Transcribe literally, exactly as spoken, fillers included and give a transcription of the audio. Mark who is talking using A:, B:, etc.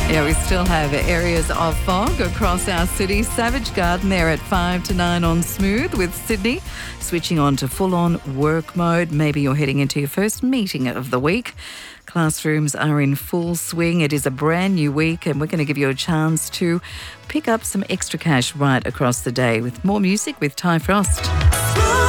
A: Yeah, we still have areas of fog across our city. Savage Garden there at five to nine on Smooth with Sydney. Switching on to full-on work mode. Maybe you're heading into your first meeting of the week. Classrooms are in full swing. It is a brand new week and we're going to give you a chance to pick up some extra cash right across the day with more music with Ty Frost.